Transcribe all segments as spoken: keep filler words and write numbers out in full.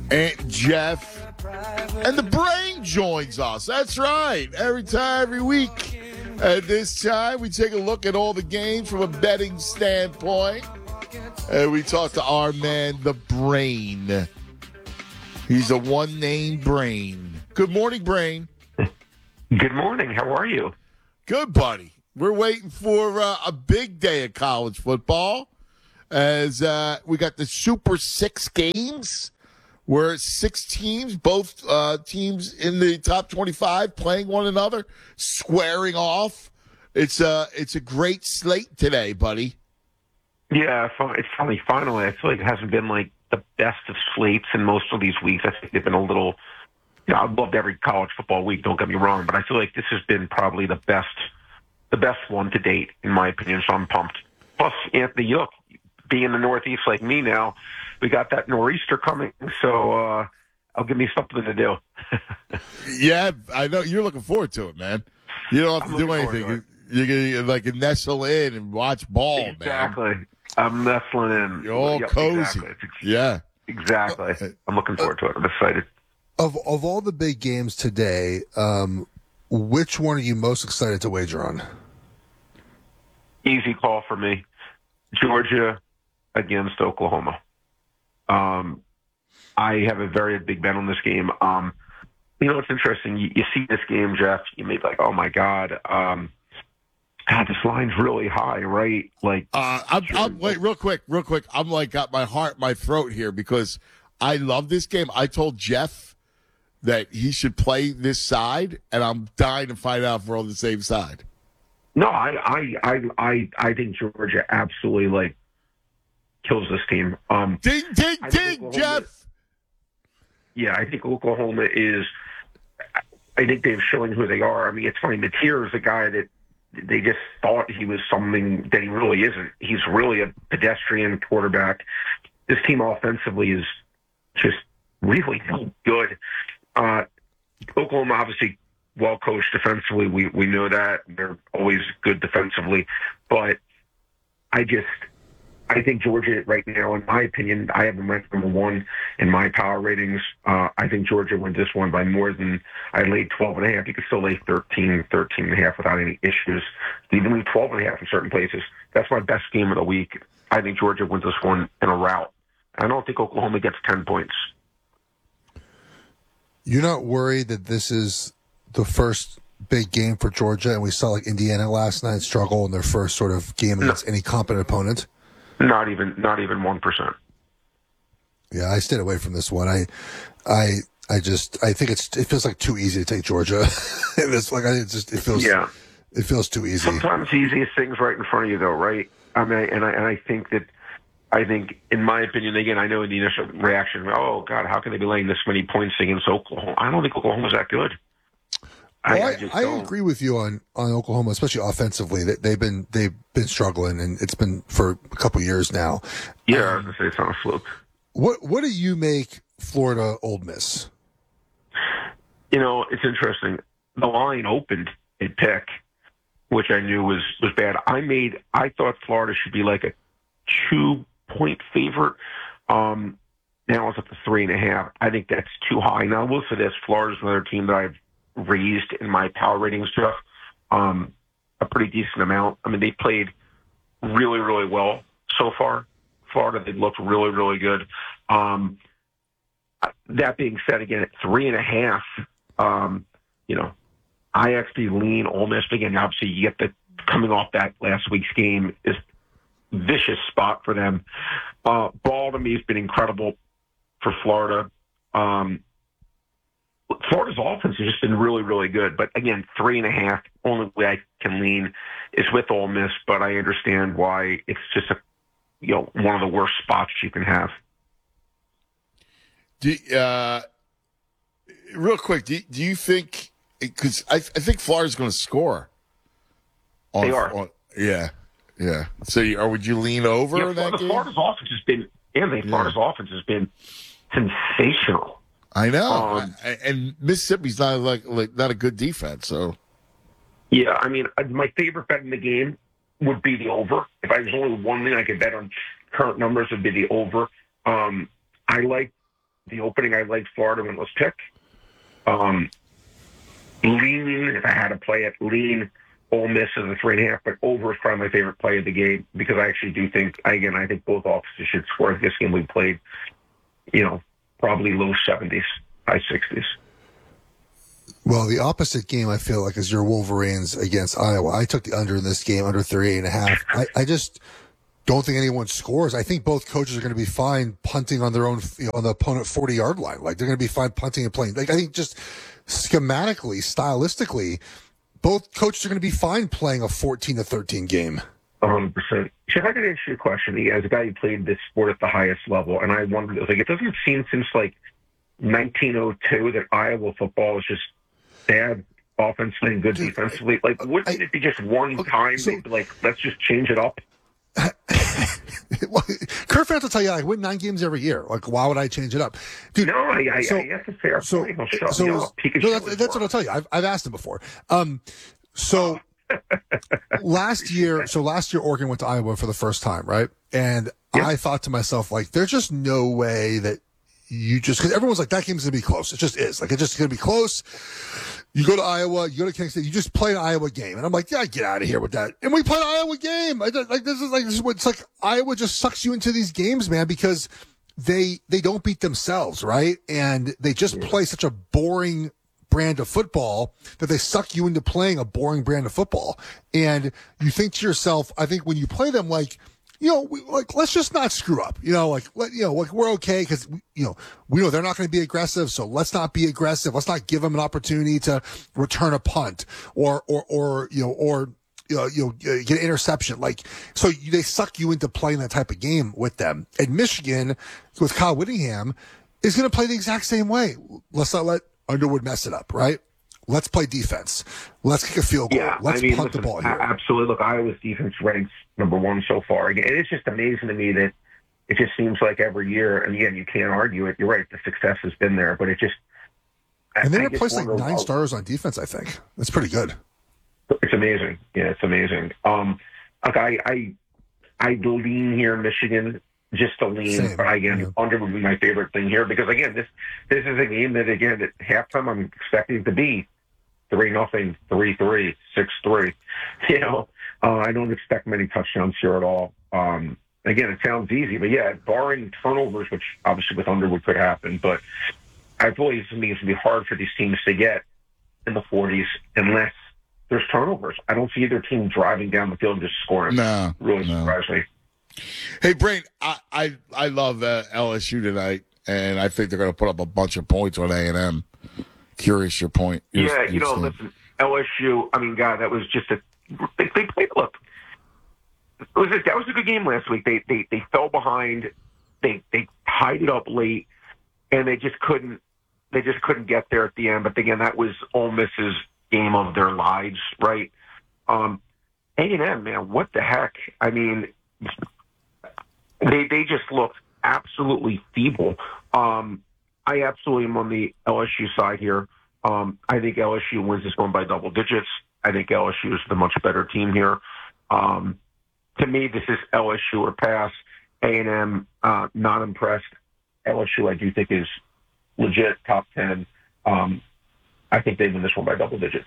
Aunt Jeff. And the brain joins us. That's right. Every time, every week. At this time, we take a look at all the games from a betting standpoint. And we talk to our man, the Brain. He's a one-name Brain. Good morning, Brain. Good morning. How are you? Good, buddy. We're waiting for uh, a big day of college football as uh, we got the Super Six games where six teams, both uh, teams in the top twenty-five, playing one another, squaring off. It's a, it's a great slate today, buddy. Yeah, it's funny. Finally, I feel like it hasn't been like the best of slates in most of these weeks. I think they've been a little, you know, I've loved every college football week, don't get me wrong, but I feel like this has been probably the best the best one to date, in my opinion, so I'm pumped. Plus, Anthony, look, being in the Northeast like me now, we got that nor'easter coming, so uh, I'll give me something to do. Yeah, I know. You're looking forward to it, man. You don't have to do anything. You're going to like nestle in and watch ball, exactly. man. Exactly. I'm nestling in. You're all yep, cozy. Exactly. Ex- yeah. Exactly. I'm looking forward to it. I'm excited. Of of all the big games today, um, which one are you most excited to wager on? Easy call for me. Georgia against Oklahoma. Um, I have a very big bet on this game. Um, you know, it's interesting. You, you see this game, Jeff, you may be like, oh, my God. Um, God, this line's really high, right? Like, uh, I'm, I'm, wait, real quick, real quick. I'm like got my heart, my throat here because I love this game. I told Jeff that he should play this side, and I'm dying to find out if we're on the same side. No, I, I, I, I, I think Georgia absolutely like kills this team. Um, ding, ding, ding, Jeff. Yeah, I think Oklahoma is. I think they've shown who they are. I mean, it's funny. Mateer is a guy that they just thought he was something that he really isn't. He's really a pedestrian quarterback. This team offensively is just really good. Uh, Oklahoma obviously well coached defensively. We we know that they're always good defensively, but I just I think Georgia right now, in my opinion, I have them ranked number one in my power ratings. Uh, I think Georgia wins this one by more than I laid twelve and a half. You could still lay thirteen, thirteen and a half without any issues. Even lay twelve and a half in certain places. That's my best game of the week. I think Georgia wins this one in a rout. I don't think Oklahoma gets ten points. You're not worried that this is the first big game for Georgia, and we saw like Indiana last night struggle in their first sort of game against no. any competent opponent? Not even, not even one percent. Yeah, I stayed away from this one. I, I, I just, I think it's, it feels like too easy to take Georgia. It's like, I it just, it feels, yeah, it feels too easy. Sometimes the easiest things right in front of you, though, right? I mean, and I, and I think that, I think, in my opinion, again, I know the initial reaction, oh God, how can they be laying this many points against Oklahoma? I don't think Oklahoma's that good. Well, I, I, I agree with you on, on Oklahoma, especially offensively. They, they've been they've been struggling, and it's been for a couple years now. Yeah, um, I was gonna say it's on a fluke. What what do you make Florida Ole Miss? You know, it's interesting. The line opened at pick, which I knew was was bad. I made I thought Florida should be like a two point favorite. Um, now it's up to three and a half. I think that's too high. Now, I will say this: Florida's another team that I've raised in my power ratings, Jeff, um, a pretty decent amount. I mean, they played really, really well so far. Florida, they looked really, really good. Um, that being said, again, at three and a half, um, you know, I actually lean Ole Miss. Again, obviously, you get the coming off that last week's game is vicious spot for them. Uh, ball to me has been incredible for Florida. Um, Florida's offense has just been really, really good. But again, three and a half, only way I can lean is with Ole Miss, but I understand why it's just a, you know, one of the worst spots you can have. Do, uh, real quick, do, do you think, because I, I think Florida's going to score. On, they are. On, yeah, yeah. So you, or would you lean over yeah, in that game? Florida's offense has been, Anthony, yeah. Florida's offense has been sensational. I know, um, I, and Mississippi's not like, like not a good defense. So, yeah, I mean, my favorite bet in the game would be the over. If I was only one thing I could bet on current numbers, would be the over. Um, I like the opening, I liked Florida when it was pick. Um, lean, if I had to play it, lean Ole Miss as a three and a half, but over is probably my favorite play of the game because I actually do think, again, I think both offenses should score. This game we played, you know, probably low seventies, high sixties. Well, the opposite game, I feel like, is your Wolverines against Iowa. I took the under in this game, under thirty-eight and a half. I, I just don't think anyone scores. I think both coaches are going to be fine punting on their own, you know, on the opponent forty-yard line. Like, they're going to be fine punting and playing. Like, I think just schematically, stylistically, both coaches are going to be fine playing a fourteen to thirteen game. one hundred percent. If I could answer your question, as a guy who played this sport at the highest level, and I wondered, like, it doesn't seem since, like, nineteen oh two that Iowa football is just bad offensively and good Dude, defensively. Like, wouldn't I, it be just one okay, time, so, they'd be like, let's just change it up? Kurt fans will tell you, I win nine games every year. Like, why would I change it up? Dude, no, I, I, so, I that's a fair so, point. He'll shut so, me was, up. He can no, shut that's, that's what I'll tell you. I've, I've asked him before. Um, so last year, so last year Oregon went to Iowa for the first time, right? And yeah. I thought to myself, like, there's just no way that you just, because everyone's like, that game's going to be close. It just is. Like, it's just going to be close. You go to Iowa, you go to Kansas State, you just play an Iowa game. And I'm like, yeah, get out of here with that. And we play an Iowa game. I, like, this is like, this is what it's like. Iowa just sucks you into these games, man, because they, they don't beat themselves, right? And they just yeah. play such a boring brand of football that they suck you into playing a boring brand of football. And you think to yourself, I think when you play them, like, you know, we, like, let's just not screw up. You know, like, let, you know, like, we're okay because, you know, we know they're not going to be aggressive, so let's not be aggressive. Let's not give them an opportunity to return a punt or, or, or, you know, or, you know, you know get an interception. Like, so you, they suck you into playing that type of game with them. And Michigan, with Kyle Whittingham, is going to play the exact same way. Let's not let Underwood mess it up, right? Let's play defense. Let's kick a field goal. Yeah, Let's I mean, punt listen, the ball here. Absolutely. Look, Iowa's defense ranks number one so far. Again, it's just amazing to me that it just seems like every year, and again, you can't argue it. You're right. The success has been there, but it just. And they replaced like nine stars on defense, I think. That's pretty good. It's amazing. Yeah, it's amazing. Um, like I, I, I lean here, Michigan. Just to lean, Same. But again, yeah. under would be my favorite thing here because again, this this is a game that again at halftime I'm expecting to be three nothing, three three, six three. You know, uh, I don't expect many touchdowns here at all. Um, again, it sounds easy, but yeah, barring turnovers, which obviously with Underwood could happen, but I believe to me it's going to be hard for these teams to get in the forties unless there's turnovers. I don't see either team driving down the field and just scoring. No, really no. surprise me. Hey, Brain, I, I, I love uh, L S U tonight, and I think they're going to put up a bunch of points on A and M. Curious your point. Your, yeah, you know, listen, L S U, I mean, God, that was just a they, – they played – look, it was a, that was a good game last week. They they, they fell behind. They they tied it up late, and they just couldn't – they just couldn't get there at the end. But, again, that was Ole Miss's game of their lives, right? Um, A and M, man, what the heck? I mean – They they just looked absolutely feeble. Um, I absolutely am on the L S U side here. Um, I think L S U wins this one by double digits. I think L S U is the much better team here. Um, to me, this is L S U or pass. A and M, uh, not impressed. L S U, I do think, is legit top ten. Um, I think they win this one by double digits.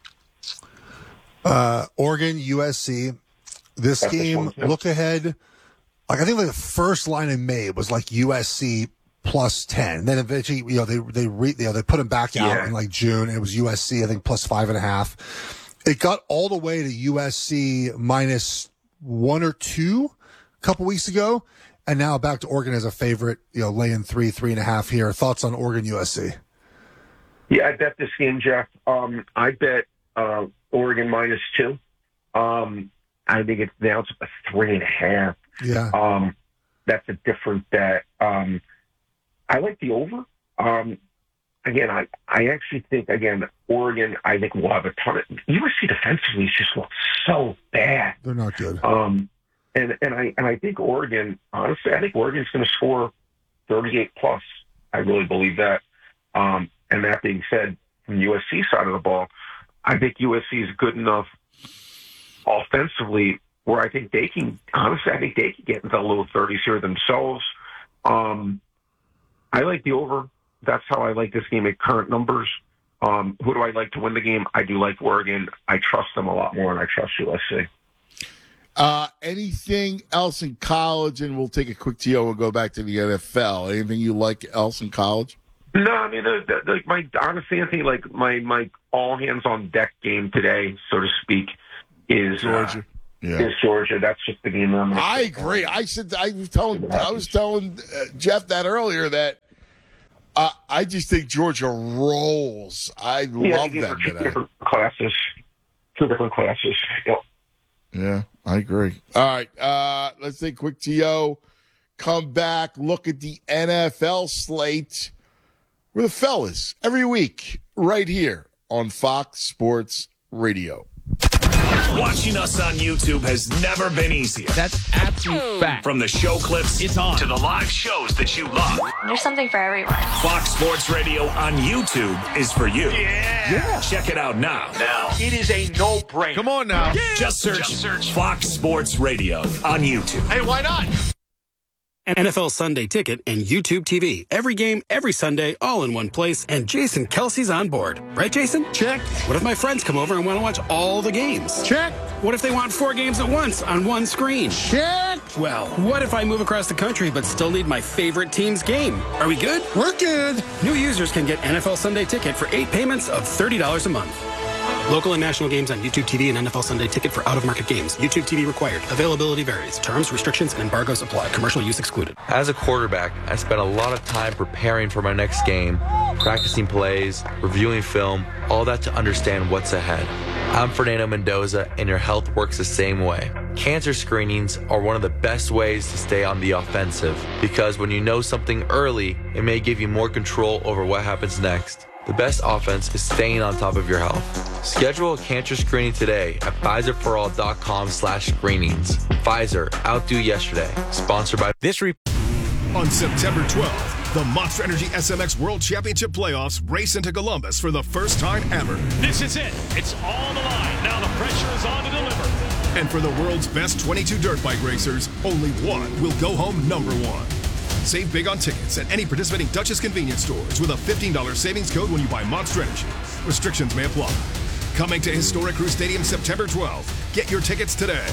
Uh, Oregon, U S C. This That's game, this one, look ahead. Like I think like the first line I made was like U S C plus ten. And then eventually, you know, they they re, you know they put them back out yeah. in like June. And it was U S C, I think, plus five and a half. It got all the way to U S C minus one or two a couple weeks ago, and now back to Oregon as a favorite. You know, laying three, three and a half here. Thoughts on Oregon, U S C? Yeah, I bet this game, Jeff. Um, I bet uh, Oregon minus two. Um, I think it's now it's a three and a half. Yeah. Um, that's a different bet. Um, I like the over. Um, again, I, I actually think, again, Oregon, I think will have a ton of – U S C defensively just looks so bad. They're not good. Um, and, and, I, and I think Oregon – honestly, I think Oregon's going to score thirty-eight plus. I really believe that. Um, and that being said, from the U S C side of the ball, I think U S C is good enough offensively where I think they can, honestly, I think they can get into the low thirties here themselves. Um, I like the over. That's how I like this game at current numbers. Um, who do I like to win the game? I do like Oregon. I trust them a lot more than I trust U S C. Uh, anything else in college? And we'll take a quick T O and go back to the N F L. Anything you like else in college? No, I mean, the, the, the, my honestly, Anthony, like my my all hands on deck game today, so to speak, is Georgia. Uh, Yeah. Is Georgia. That's just the game that I'm gonna I agree. I said I was telling I was telling uh, Jeff that earlier that uh, I just think Georgia rolls. I yeah, love these them are two today. different classes. Two different classes. Yep. Yeah, I agree. All right, uh, let's take a quick T O. Come back, look at the N F L slate with the fellas every week right here on Fox Sports Radio. Watching us on YouTube has never been easier. That's absolute fact. From the show clips It's on. to the live shows that you love. There's something for everyone. Fox Sports Radio on YouTube is for you. Yeah. Yeah. Check it out now. Now. It is a no-brainer. Come on now. Just search, Just search Fox Sports Radio on YouTube. Hey, why not? N F L Sunday Ticket and YouTube T V. Every game, every Sunday, all in one place. And Jason Kelsey's on board. Right, Jason? Check. What if my friends come over and want to watch all the games? Check. What if they want four games at once on one screen? Check. Well, what if I move across the country but still need my favorite team's game? Are we good? We're good. New users can get N F L Sunday Ticket for eight payments of thirty dollars a month. Local and national games on YouTube T V and N F L Sunday Ticket for out-of-market games. YouTube T V required. Availability varies. Terms, restrictions, and embargoes apply. Commercial use excluded. As a quarterback, I spent a lot of time preparing for my next game, practicing plays, reviewing film, all that to understand what's ahead. I'm Fernando Mendoza, and your health works the same way. Cancer screenings are one of the best ways to stay on the offensive, because when you know something early, it may give you more control over what happens next. The best offense is staying on top of your health. Schedule a cancer screening today at Pfizer For All dot com slash screenings. Pfizer, outdo yesterday. Sponsored by This re- On September twelfth, the Monster Energy S M X World Championship Playoffs race into Columbus for the first time ever. This is it. It's on the line. Now the pressure is on to deliver. And for the world's best twenty-two dirt bike racers, only one will go home number one. Save big on tickets at any participating Dutchess convenience stores with a fifteen dollars savings code when you buy Monster Energy. Restrictions may apply. Coming to Historic Crew Stadium September twelfth. Get your tickets today.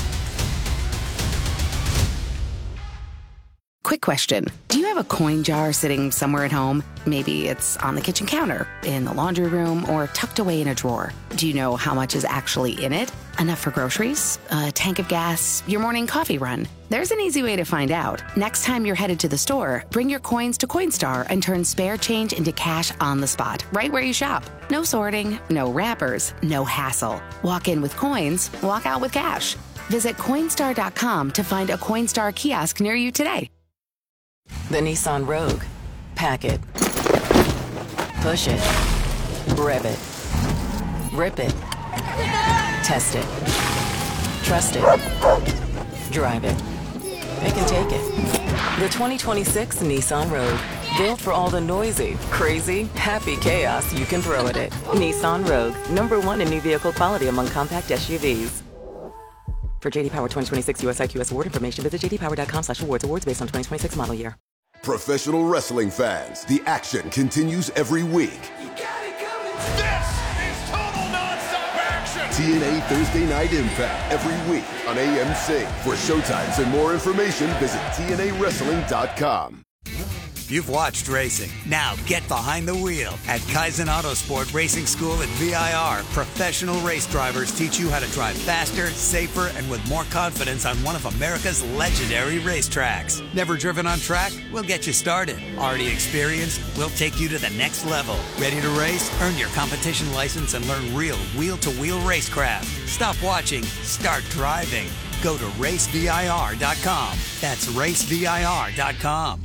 Quick question. Do you have a coin jar sitting somewhere at home? Maybe it's on the kitchen counter, in the laundry room, or tucked away in a drawer. Do you know how much is actually in it? Enough for groceries? A tank of gas? Your morning coffee run? There's an easy way to find out. Next time you're headed to the store, bring your coins to Coinstar and turn spare change into cash on the spot, right where you shop. No sorting, no wrappers, no hassle. Walk in with coins, walk out with cash. Visit Coinstar dot com to find a Coinstar kiosk near you today. The Nissan Rogue. Pack it. Push it. Rev it. Rip it. Test it. Trust it. Drive it. Pick and take it. The twenty twenty-six Nissan Rogue. Built for all the noisy, crazy, happy chaos you can throw at it. Nissan Rogue. Number one in new vehicle quality among compact S U Vs. For J D Power twenty twenty-six U S I Q S award information, visit j d power dot com slash awards. Awards based on twenty twenty-six model year. Professional wrestling fans, the action continues every week. You got it coming. This is total nonstop action. T N A Thursday Night Impact every week on A M C. For showtimes and more information, visit T N A wrestling dot com. You've watched racing. Now get behind the wheel. At Kaizen Autosport Racing School at V I R, professional race drivers teach you how to drive faster, safer, and with more confidence on one of America's legendary racetracks. Never driven on track? We'll get you started. Already experienced? We'll take you to the next level. Ready to race? Earn your competition license and learn real wheel-to-wheel racecraft. Stop watching. Start driving. Go to race V I R dot com. That's race V I R dot com.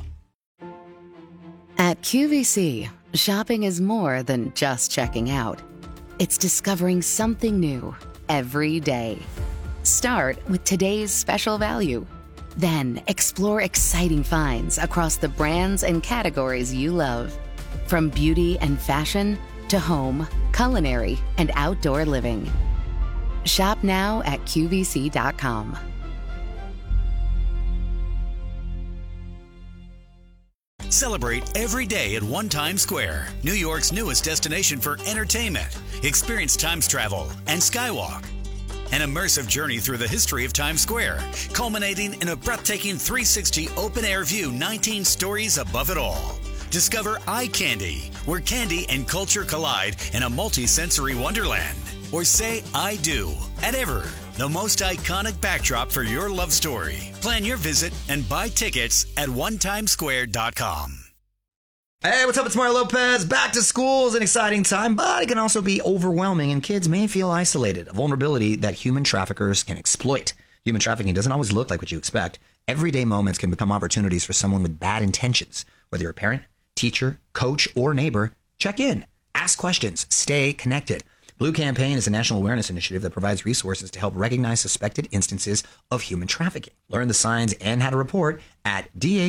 At Q V C, shopping is more than just checking out. It's discovering something new every day. Start with today's special value. Then explore exciting finds across the brands and categories you love. From beauty and fashion to home, culinary, and outdoor living. Shop now at Q V C dot com. Celebrate every day at One Times Square, New York's newest destination for entertainment. Experience Times travel and Skywalk. An immersive journey through the history of Times Square, culminating in a breathtaking three sixty open-air view, nineteen stories above it all. Discover Eye Candy, where candy and culture collide in a multi-sensory wonderland. Or say I do at Ever, the most iconic backdrop for your love story. Plan your visit and buy tickets at one times square dot com. Hey, what's up? It's Mario Lopez. Back to school is an exciting time, but it can also be overwhelming, and kids may feel isolated, a vulnerability that human traffickers can exploit. Human trafficking doesn't always look like what you expect. Everyday moments can become opportunities for someone with bad intentions. Whether you're a parent, teacher, coach, or neighbor, check in, ask questions, stay connected. Blue Campaign is a national awareness initiative that provides resources to help recognize suspected instances of human trafficking. Learn the signs and how to report at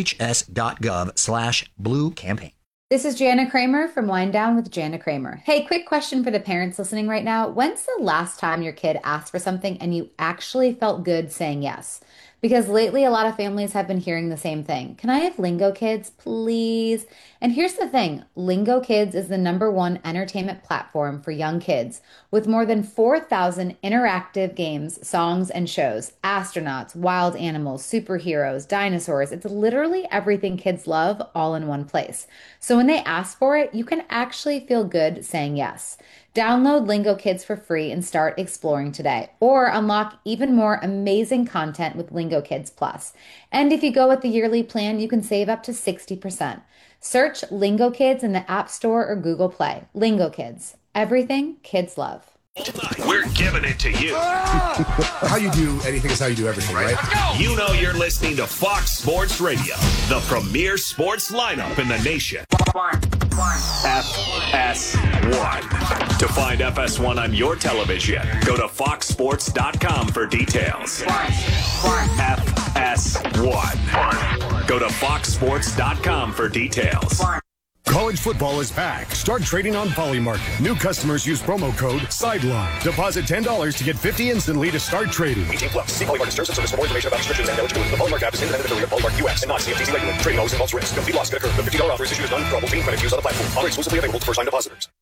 dhs.gov slash blue campaign. This is Jana Kramer from Wind Down with Jana Kramer. Hey, quick question for the parents listening right now. When's the last time your kid asked for something and you actually felt good saying yes? Because lately a lot of families have been hearing the same thing. Can I have Lingo Kids, please? And here's the thing. Lingo Kids is the number one entertainment platform for young kids with more than four thousand interactive games, songs, and shows. Astronauts, wild animals, superheroes, dinosaurs. It's literally everything kids love all in one place. So when they ask for it, you can actually feel good saying yes. Download Lingo Kids for free and start exploring today, or unlock even more amazing content with Lingo Kids Plus. And if you go with the yearly plan, you can save up to sixty percent. Search Lingo Kids in the App Store or Google Play. Lingo Kids, everything kids love. We're giving it to you. How you do anything is how you do everything, right? You know you're listening to Fox Sports Radio, the premier sports lineup in the nation. F S one. To find F S one on your television, go to fox sports dot com for details. F S one. Go to fox sports dot com for details. College football is back. Start trading on Polymarket. New customers use promo code SIDELINE. Deposit ten dollars to get fifty instantly to start trading. eighteen plus. See Polymarket terms and service for more information about restrictions and eligibility. The Polymarket app is independent affiliate of Polymarket U S and not C F T C regulated. Trading always involves risk. Complete loss could occur. The fifty dollars offer is issued as non-withdrawable fee credit used on the platform. Offer exclusively available to first-time depositors.